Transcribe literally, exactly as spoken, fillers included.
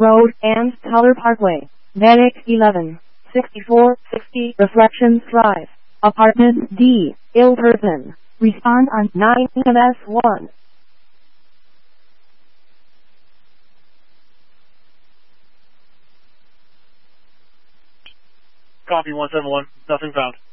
Road and Color Parkway, Manic eleven, sixty-four sixty Reflections Drive, Apartment D, ill person. Respond on nine M S one. Copy one seven one, nothing found.